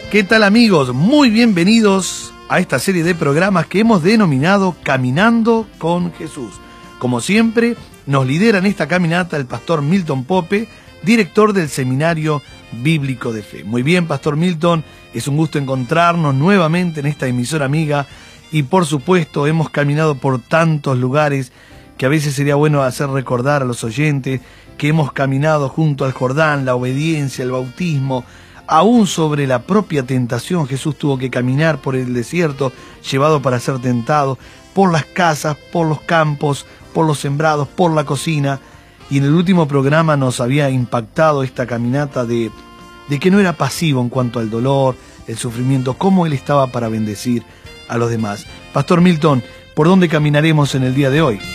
¿Qué tal, amigos? Muy bienvenidos a esta serie de programas que hemos denominado Caminando con Jesús. Como siempre, nos lidera en esta caminata el pastor Milton Pope, director del Seminario Bíblico de Fe. Muy bien, pastor Milton, es un gusto encontrarnos nuevamente en esta emisora amiga y por supuesto hemos caminado por tantos lugares que a veces sería bueno hacer recordar a los oyentes que hemos caminado junto al Jordán, la obediencia, el bautismo. Aún sobre la propia tentación, Jesús tuvo que caminar por el desierto, llevado para ser tentado, por las casas, por los campos, por los sembrados, por la cocina. Y en el último programa nos había impactado esta caminata de que no era pasivo en cuanto al dolor, el sufrimiento, cómo Él estaba para bendecir a los demás. Pastor Milton, ¿por dónde caminaremos en el día de hoy?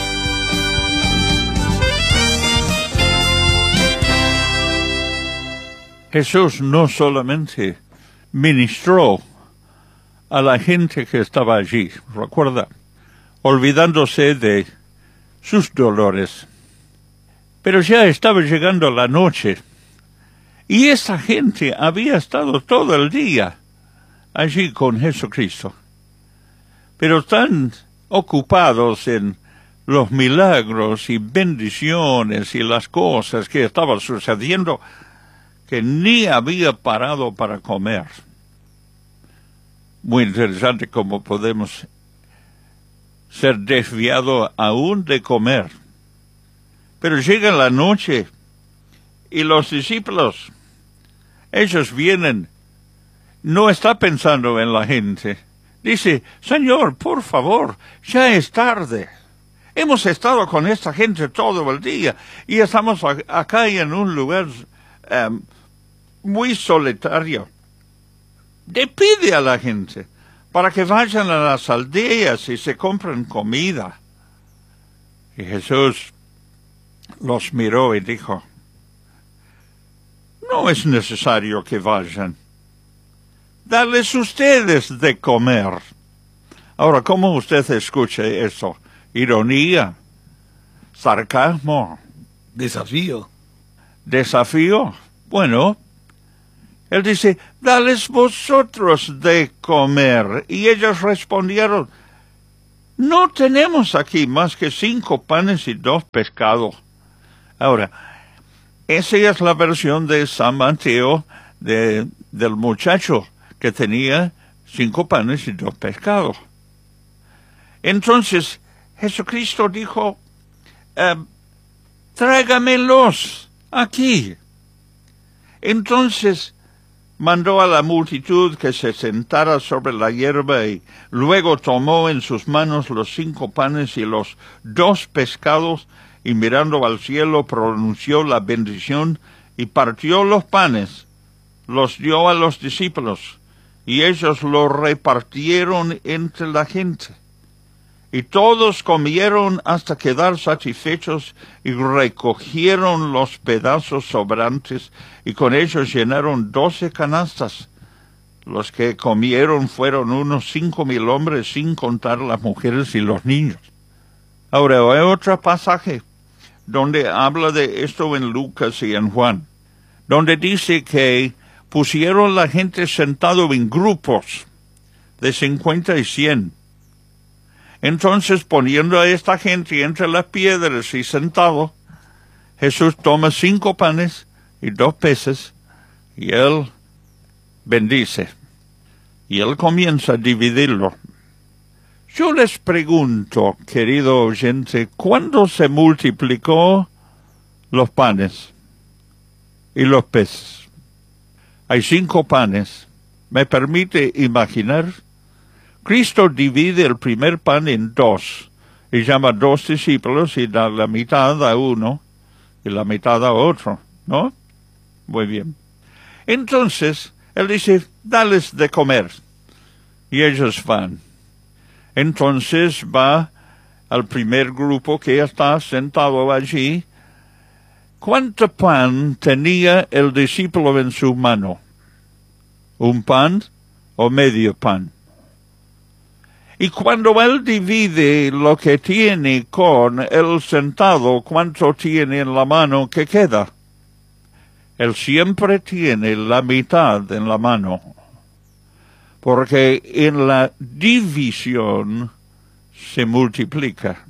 Jesús no solamente ministró a la gente que estaba allí, recuerda, olvidándose de sus dolores, pero ya estaba llegando la noche y esa gente había estado todo el día allí con Jesucristo, pero tan ocupados en los milagros y bendiciones y las cosas que estaban sucediendo que ni había parado para comer. Muy interesante cómo podemos ser desviados aún de comer. Pero llega la noche y los discípulos, ellos vienen, no está pensando en la gente. Dice, Señor, por favor, ya es tarde. Hemos estado con esta gente todo el día y estamos acá en un lugar muy solitario. Le pide a la gente para que vayan a las aldeas y se compren comida. Y Jesús los miró y dijo, no es necesario que vayan. Dales ustedes de comer. Ahora, ¿cómo usted escucha eso? ¿Ironía? ¿Sarcasmo? Desafío. ¿Desafío? Bueno, Él dice, dales vosotros de comer. Y ellos respondieron, no tenemos aquí más que 5 panes y 2 pescados. Ahora, esa es la versión de San Mateo del muchacho que tenía 5 panes y 2 pescados. Entonces, Jesucristo dijo, tráigamelos aquí. Entonces, mandó a la multitud que se sentara sobre la hierba y luego tomó en sus manos los 5 panes y los 2 pescados y mirando al cielo pronunció la bendición y partió los panes, los dio a los discípulos y ellos lo repartieron entre la gente. Y todos comieron hasta quedar satisfechos y recogieron los pedazos sobrantes y con ellos llenaron 12 canastas. Los que comieron fueron unos 5,000 hombres sin contar las mujeres y los niños. Ahora hay otro pasaje donde habla de esto en Lucas y en Juan, donde dice que pusieron la gente sentado en grupos de 50 y 100. Entonces, poniendo a esta gente entre las piedras y sentado, Jesús toma 5 panes y 2 peces, y Él bendice, y Él comienza a dividirlo. Yo les pregunto, querido oyente, ¿cuándo se multiplicó los panes y los peces? Hay 5 panes. ¿Me permite imaginar? Cristo divide el primer pan en 2 y llama a 2 discípulos y da la mitad a uno y la mitad a otro, ¿no? Muy bien. Entonces, Él dice, dales de comer. Y ellos van. Entonces va al primer grupo que está sentado allí. ¿Cuánto pan tenía el discípulo en su mano? ¿Un pan o medio pan? Y cuando Él divide lo que tiene con el sentado, ¿cuánto tiene en la mano que queda? Él siempre tiene la mitad en la mano. porque en la división se multiplica.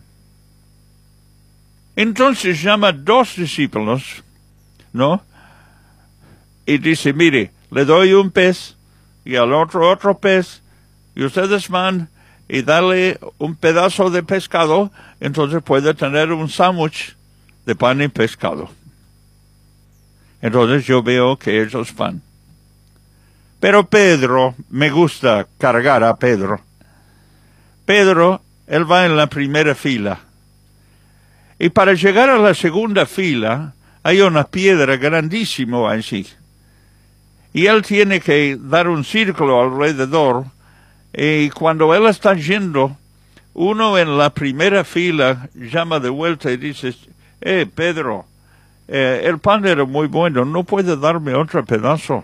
Entonces llama 2 discípulos, ¿no? Y dice, mire, le doy un pez y al otro pez, y ustedes van y darle un pedazo de pescado, entonces puede tener un sándwich de pan y pescado. Entonces yo veo que ellos van. Pero Pedro, me gusta cargar a Pedro. Pedro, él va en la primera fila. Y para llegar a la segunda fila, hay una piedra grandísima allí. Y él tiene que dar un círculo alrededor. Y cuando él está yendo, uno en la primera fila llama de vuelta y dice, Pedro, el pan era muy bueno, ¿no puede darme otro pedazo?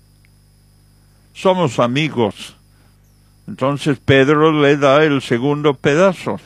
Somos amigos. Entonces Pedro le da el segundo pedazo.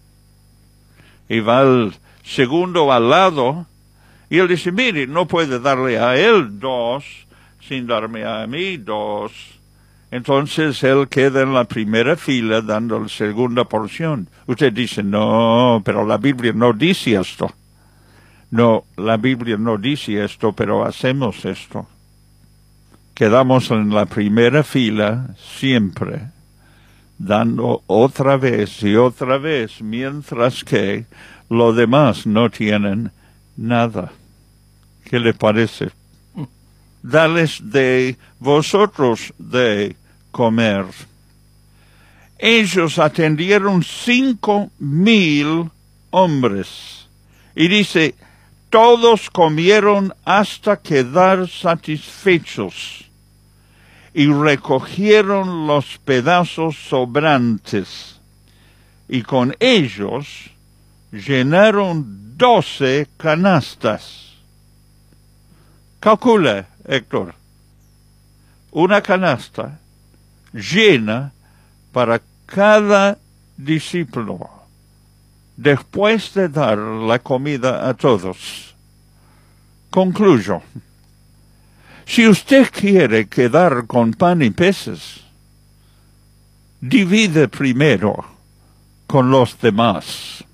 Y va el segundo al lado, y él dice, mire, no puede darle a él 2, sin darme a mí 2. Entonces él queda en la primera fila dando la segunda porción. Usted dice, no, pero la Biblia no dice esto. No, la Biblia no dice esto, pero hacemos esto. Quedamos en la primera fila siempre, dando otra vez y otra vez, mientras que los demás no tienen nada. ¿Qué le parece? Dales de vosotros de comer. Ellos atendieron 5,000 hombres. Y dice, todos comieron hasta quedar satisfechos. Y recogieron los pedazos sobrantes, y con ellos llenaron 12 canastas. Calcula, Héctor, una canasta llena para cada discípulo, después de dar la comida a todos. Concluyo. Si usted quiere quedar con pan y peces, divide primero con los demás.